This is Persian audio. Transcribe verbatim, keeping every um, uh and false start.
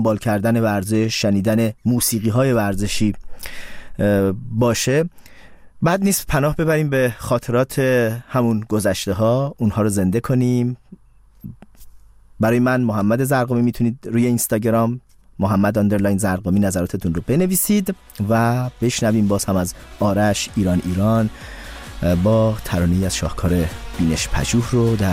دنبال کردن ورزش، شنیدن موسیقی های ورزشی باشه، بعد نیست پناه ببریم به خاطرات همون گذشته ها، اونها رو زنده کنیم. برای من محمد زرقامی میتونید روی اینستاگرام محمد اندرلاین زرقامی نظراتتون رو بنویسید و بشنویم باز هم از آرش ایران ایران با ترانه‌ای از شاهکار بینش پژوه رو در